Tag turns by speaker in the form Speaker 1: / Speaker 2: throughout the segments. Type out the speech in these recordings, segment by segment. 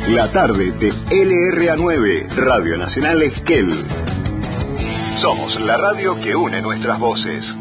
Speaker 1: La tarde de LRA9, Radio Nacional Esquel. Somos la radio que une nuestras voces.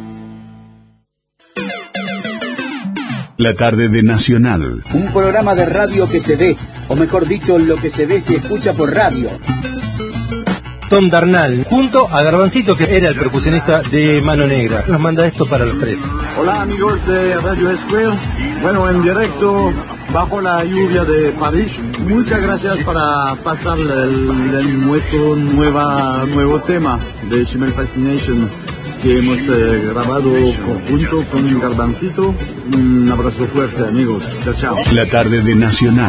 Speaker 1: La tarde de Nacional.
Speaker 2: Un programa de radio que se ve, o mejor dicho, lo que se ve se escucha por radio.
Speaker 3: Tom Darnall, junto a Garbancito, que era el percusionista de Mano Negra. Nos manda esto para los tres.
Speaker 4: Hola amigos de Radio Square. Bueno, en directo, bajo la lluvia de París. Muchas gracias para pasar nuestro nuevo tema de Shimel Fascination que hemos grabado conjunto con Garbancito. Un abrazo fuerte, amigos. Chao, chao.
Speaker 1: La tarde de Nacional.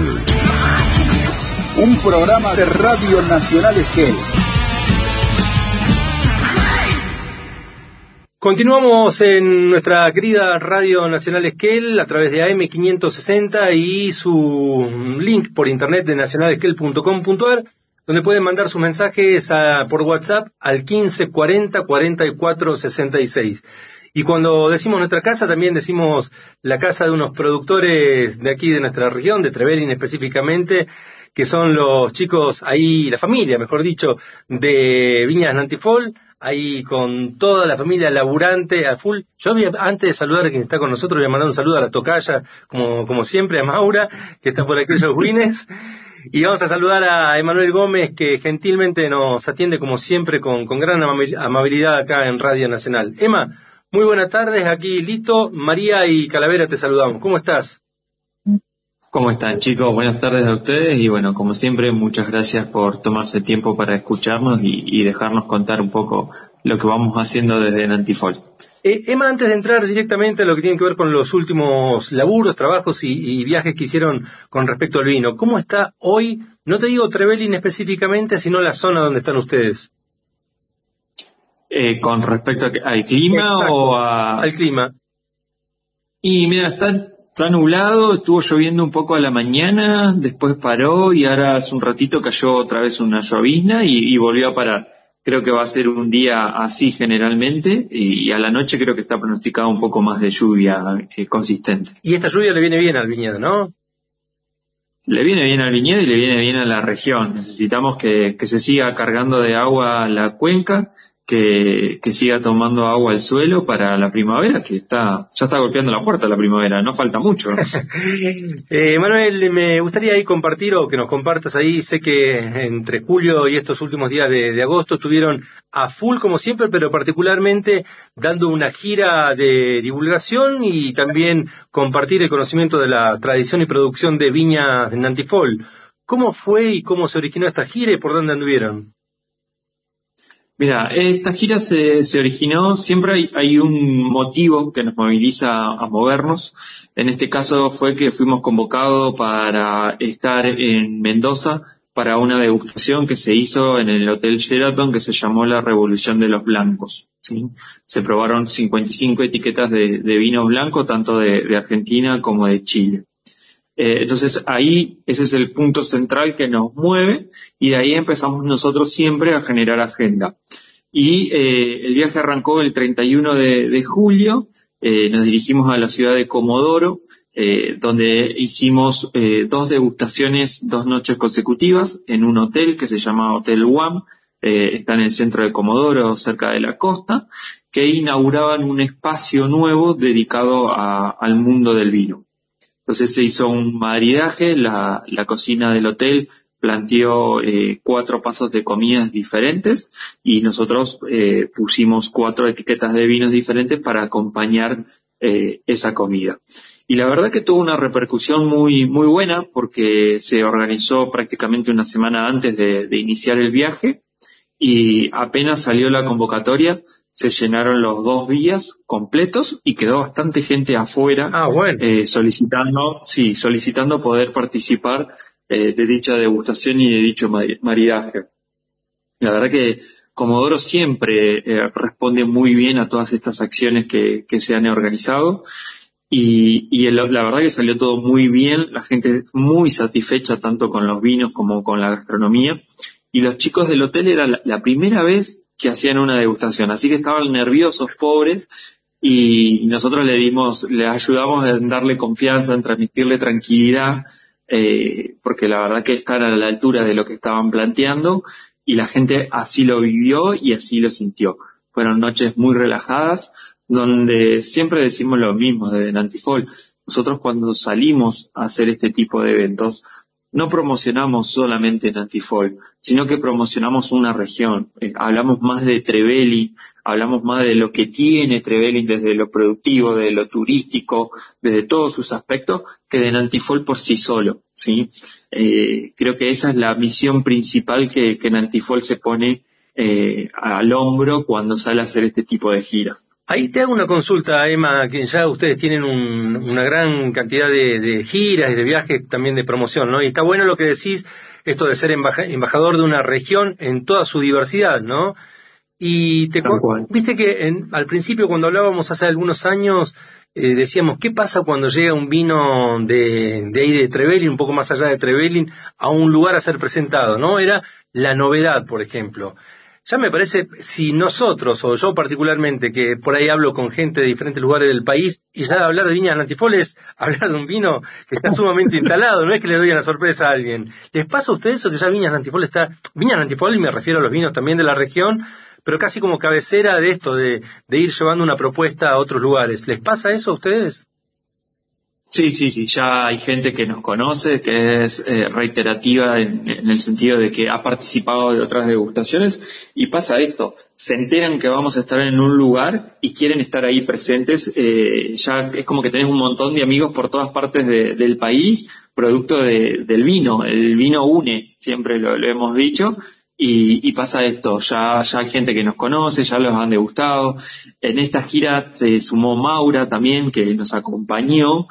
Speaker 2: Un programa de Radio Nacional Esquel.
Speaker 3: Continuamos en nuestra querida Radio Nacional Esquel a través de AM 560 y su link por internet de nacionalesquel.com.ar, donde pueden mandar sus mensajes por WhatsApp al 1540 44 66. Y cuando decimos nuestra casa, también decimos la casa de unos productores de aquí de nuestra región, de Trevelin específicamente, que son los chicos ahí, la familia, mejor dicho, de Viñas Nantifol, ahí con toda la familia laburante a full. Yo antes de saludar a quien está con nosotros, voy a mandar un saludo a la tocaya, como siempre, a Maura, que está por aquellos ruines. Y vamos a saludar a Emanuel Gómez, que gentilmente nos atiende como siempre con gran amabilidad acá en Radio Nacional. Emma, muy buenas tardes, aquí Lito, María y Calavera te saludamos. ¿Cómo estás?
Speaker 5: ¿Cómo están, chicos? Buenas tardes a ustedes y bueno, como siempre, muchas gracias por tomarse tiempo para escucharnos y dejarnos contar un poco lo que vamos haciendo desde Nantifol.
Speaker 3: Emma, antes de entrar directamente a lo que tiene que ver con los últimos laburos, trabajos y viajes que hicieron con respecto al vino, ¿cómo está hoy, no te digo Trevelin específicamente, sino la zona donde están ustedes?
Speaker 5: ¿Con respecto al clima?
Speaker 3: Exacto,
Speaker 5: o
Speaker 3: al clima?
Speaker 5: Y mira, está nublado, estuvo lloviendo un poco a la mañana, después paró y ahora hace un ratito cayó otra vez una llovizna y volvió a parar. Creo que va a ser un día así generalmente y a la noche creo que está pronosticado un poco más de lluvia consistente.
Speaker 3: Y esta lluvia le viene bien al viñedo, ¿no?
Speaker 5: Le viene bien al viñedo y le viene bien a la región. Necesitamos que se siga cargando de agua la cuenca, que siga tomando agua el suelo para la primavera, que ya está golpeando la puerta la primavera, no falta mucho.
Speaker 3: Manuel, me gustaría ahí compartir o que nos compartas ahí, sé que entre julio y estos últimos días de agosto estuvieron a full como siempre, pero particularmente dando una gira de divulgación y también compartir el conocimiento de la tradición y producción de viñas en Nantifol. ¿Cómo fue y cómo se originó esta gira y por dónde anduvieron?
Speaker 5: Mira, esta gira se originó, siempre hay un motivo que nos moviliza a movernos. En este caso fue que fuimos convocados para estar en Mendoza para una degustación que se hizo en el Hotel Sheraton que se llamó La Revolución de los Blancos, ¿sí? Se probaron 55 etiquetas de vinos blancos, tanto de Argentina como de Chile. Entonces ahí ese es el punto central que nos mueve y de ahí empezamos nosotros siempre a generar agenda. Y el viaje arrancó el 31 de julio, nos dirigimos a la ciudad de Comodoro, donde hicimos 2 degustaciones, 2 noches consecutivas en un hotel que se llama Hotel Guam, está en el centro de Comodoro, cerca de la costa, que inauguraban un espacio nuevo dedicado al mundo del vino. Entonces se hizo un maridaje, la cocina del hotel planteó 4 pasos de comidas diferentes y nosotros pusimos 4 etiquetas de vinos diferentes para acompañar esa comida. Y la verdad que tuvo una repercusión muy buena porque se organizó prácticamente una semana antes de iniciar el viaje y apenas salió la convocatoria se llenaron los 2 días completos y quedó bastante gente afuera solicitando poder participar de dicha degustación y de dicho maridaje. La verdad que Comodoro siempre responde muy bien a todas estas acciones que se han organizado y la verdad que salió todo muy bien, la gente muy satisfecha tanto con los vinos como con la gastronomía y los chicos del hotel era la primera vez que hacían una degustación, así que estaban nerviosos, pobres, y nosotros les ayudamos en darle confianza, en transmitirle tranquilidad, porque la verdad que están a la altura de lo que estaban planteando y la gente así lo vivió y así lo sintió. Fueron noches muy relajadas, donde siempre decimos lo mismo de Nantifol. Nosotros cuando salimos a hacer este tipo de eventos, no promocionamos solamente Nantifol, sino que promocionamos una región. Hablamos más de Trevelin, hablamos más de lo que tiene Trevelin desde lo productivo, de lo turístico, desde todos sus aspectos, que de Nantifol por sí solo, ¿sí? Creo que esa es la misión principal que Nantifol se pone al hombro cuando sale a hacer este tipo de giras.
Speaker 3: Ahí te hago una consulta, Emma, que ya ustedes tienen una gran cantidad de giras y de viajes también de promoción, ¿no? Y está bueno lo que decís, esto de ser embajador de una región en toda su diversidad, ¿no? Y viste que al principio cuando hablábamos hace algunos años, decíamos, ¿qué pasa cuando llega un vino de ahí de Trevelin, un poco más allá de Trevelin, a un lugar a ser presentado, ¿no? Era la novedad, por ejemplo. Ya me parece, si nosotros, o yo particularmente, que por ahí hablo con gente de diferentes lugares del país, y ya hablar de Viñas Nantifol es hablar de un vino que está sumamente instalado, no es que le doy una sorpresa a alguien. ¿Les pasa a ustedes eso que ya Viñas Nantifol, y me refiero a los vinos también de la región, pero casi como cabecera de esto, de ir llevando una propuesta a otros lugares? ¿Les pasa eso a ustedes?
Speaker 5: Sí, ya hay gente que nos conoce, que es reiterativa en el sentido de que ha participado de otras degustaciones, y pasa esto, se enteran que vamos a estar en un lugar y quieren estar ahí presentes. Ya es como que tenés un montón de amigos por todas partes del país, producto del vino. El vino une, siempre lo hemos dicho. Y pasa esto, ya hay gente que nos conoce, ya los han degustado. En esta gira se sumó Maura también, que nos acompañó,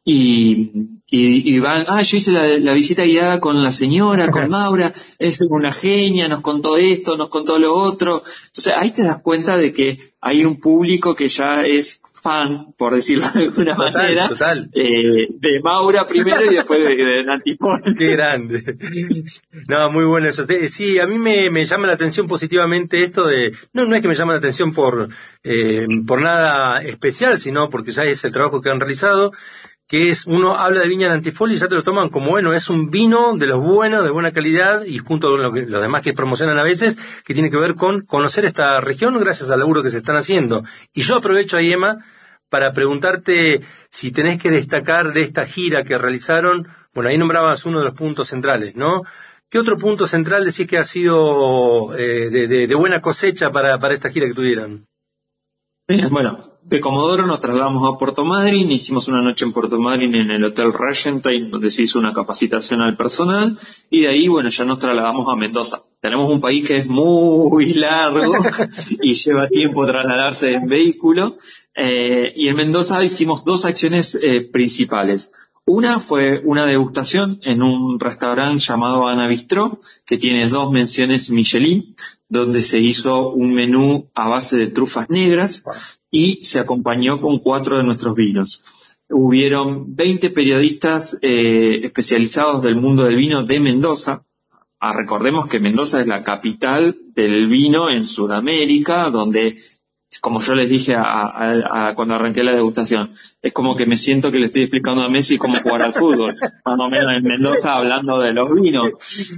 Speaker 5: y van, yo hice la visita guiada con la señora, con Maura, es una genia, nos contó esto, nos contó lo otro. Entonces ahí te das cuenta de que hay un público que ya es fan, por decirlo de alguna manera,
Speaker 3: total.
Speaker 5: De Maura primero y después de Nantifol.
Speaker 3: Qué grande. No, muy bueno eso. Sí, a mí me llama la atención positivamente esto de, no es que me llame la atención por nada especial, sino porque ya es el trabajo que han realizado, que es, uno habla de Viña Nantifol y ya te lo toman como, bueno, es un vino de los buenos, de buena calidad, y junto con lo demás que promocionan a veces, que tiene que ver con conocer esta región gracias al laburo que se están haciendo. Y yo aprovecho ahí, Emma, para preguntarte si tenés que destacar de esta gira que realizaron. Bueno, ahí nombrabas uno de los puntos centrales, ¿no? ¿Qué otro punto central decís que ha sido de buena cosecha para esta gira que tuvieron?
Speaker 5: Bueno, de Comodoro nos trasladamos a Puerto Madryn, hicimos una noche en Puerto Madryn en el Hotel Regentine, donde se hizo una capacitación al personal, y de ahí, bueno, ya nos trasladamos a Mendoza. Tenemos un país que es muy largo y lleva tiempo trasladarse en vehículo, y en Mendoza hicimos dos acciones principales. Una fue una degustación en un restaurante llamado Ana Bistró, que tiene 2 menciones Michelin, donde se hizo un menú a base de trufas negras y se acompañó con 4 de nuestros vinos. Hubieron 20 periodistas especializados del mundo del vino de Mendoza. Recordemos que Mendoza es la capital del vino en Sudamérica, donde, como yo les dije cuando arranqué la degustación, es como que me siento que le estoy explicando a Messi cómo jugar al fútbol, más o menos en Mendoza hablando de los vinos.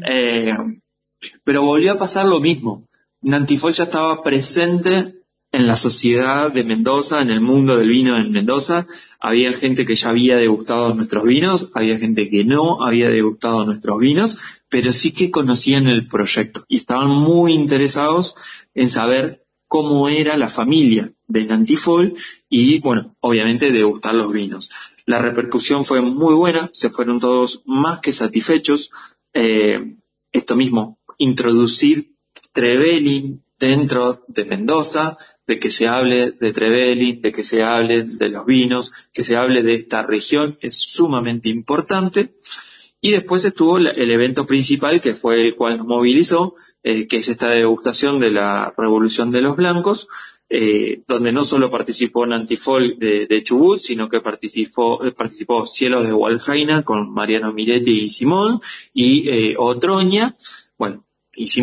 Speaker 5: Pero volvió a pasar lo mismo. Nantifol ya estaba presente en la sociedad de Mendoza, en el mundo del vino en Mendoza. Había gente que ya había degustado nuestros vinos, había gente que no había degustado nuestros vinos, pero sí que conocían el proyecto y estaban muy interesados en saber cómo era la familia de Nantifol y, bueno, obviamente degustar los vinos. La repercusión fue muy buena, se fueron todos más que satisfechos. Esto mismo, introducir Trevelin dentro de Mendoza, de que se hable de Trevelin, de que se hable de los vinos, que se hable de esta región, es sumamente importante. Y después estuvo el evento principal, que fue el cual nos movilizó, que es esta degustación de la Revolución de los Blancos, donde no solo participó Nantifol de Chubut, sino que participó Cielos de Hualjaina con Mariano Miretti y Simón, y Otroña. Bueno, hicimos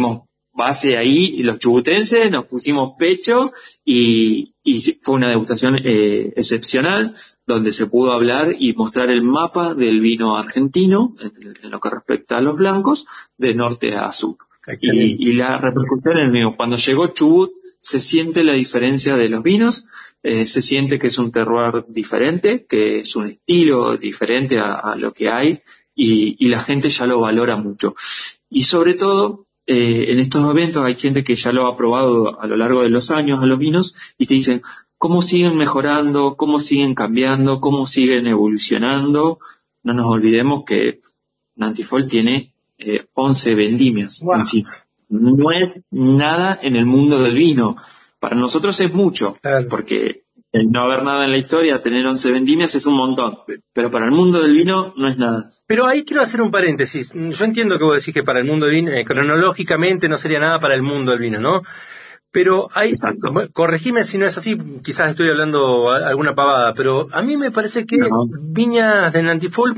Speaker 5: base ahí, los chubutenses, nos pusimos pecho y fue una degustación excepcional, donde se pudo hablar y mostrar el mapa del vino argentino en lo que respecta a los blancos, de norte a sur. Y la repercusión en el vino. Cuando llegó Chubut, se siente la diferencia de los vinos, se siente que es un terroir diferente, que es un estilo diferente a lo que hay, y la gente ya lo valora mucho. Y sobre todo, en estos eventos hay gente que ya lo ha probado a lo largo de los años a los vinos y te dicen cómo siguen mejorando, cómo siguen cambiando, cómo siguen evolucionando. No nos olvidemos que Nantifold tiene 11 vendimias en sí. No es nada en el mundo del vino. Para nosotros es mucho, porque el no haber nada en la historia, tener 11 vendimias es un montón, pero para el mundo del vino no es nada.
Speaker 3: Pero ahí quiero hacer un paréntesis. Yo entiendo que vos decís que para el mundo del vino, cronológicamente no sería nada para el mundo del vino, ¿no? Pero hay, corregime si no es así, quizás estoy hablando alguna pavada, pero a mí me parece que Viñas de Nantifold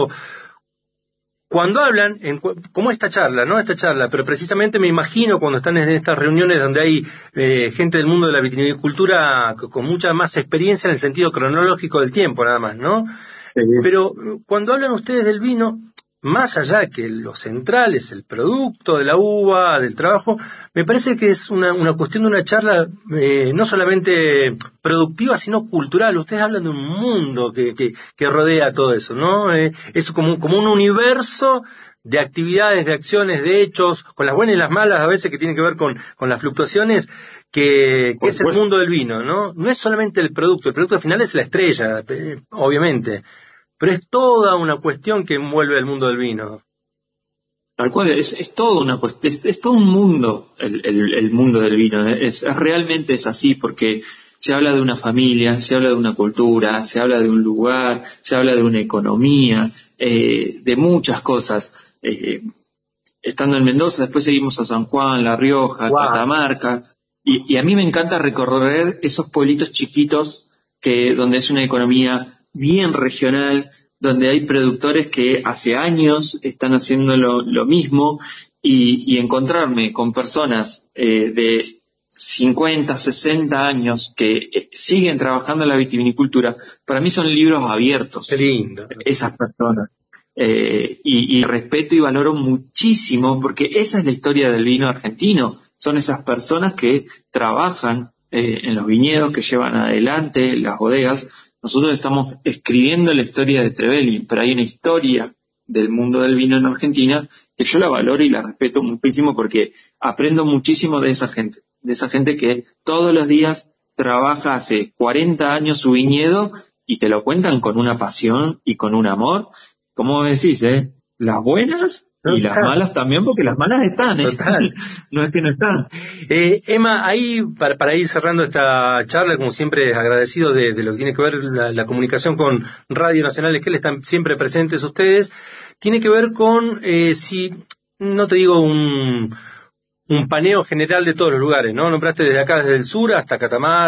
Speaker 3: cuando hablan, como esta charla, pero precisamente me imagino cuando están en estas reuniones donde hay gente del mundo de la vitivinicultura con mucha más experiencia en el sentido cronológico del tiempo nada más, ¿no? Sí. Pero cuando hablan ustedes del vino, más allá que lo central es el producto de la uva, del trabajo, me parece que es una cuestión de una charla no solamente productiva, sino cultural. Ustedes hablan de un mundo que rodea todo eso, ¿no? Es como un universo de actividades, de acciones, de hechos, con las buenas y las malas a veces que tienen que ver con las fluctuaciones, que es el mundo del vino, ¿no? No es solamente el producto final es la estrella, obviamente. Pero es toda una cuestión que envuelve el mundo del vino.
Speaker 5: Tal cual, es toda una cuestión, es todo un mundo el mundo del vino. Realmente es así, porque se habla de una familia, se habla de una cultura, se habla de un lugar, se habla de una economía, de muchas cosas. Estando en Mendoza, después seguimos a San Juan, La Rioja, Catamarca, y a mí me encanta recorrer esos pueblitos chiquitos donde es una economía bien regional, donde hay productores que hace años están haciendo lo mismo, y encontrarme con personas de 50, 60 años que siguen trabajando en la vitivinicultura, para mí son libros abiertos.
Speaker 3: Qué lindo.
Speaker 5: Esas personas. Y respeto y valoro muchísimo, porque esa es la historia del vino argentino. Son esas personas que trabajan en los viñedos, que llevan adelante las bodegas. Nosotros estamos escribiendo la historia de Trevelin, pero hay una historia del mundo del vino en Argentina que yo la valoro y la respeto muchísimo, porque aprendo muchísimo de esa gente que todos los días trabaja hace 40 años su viñedo y te lo cuentan con una pasión y con un amor. ¿Cómo decís, las buenas y las malas también, porque las malas están, no es que no están.
Speaker 3: Emma, ahí para ir cerrando esta charla, como siempre agradecido de lo que tiene que ver la comunicación con Radio Nacional Esquel, están siempre presentes ustedes, tiene que ver con, si no te digo un paneo general de todos los lugares, ¿no? Nombraste desde acá, desde el sur hasta Catamarca,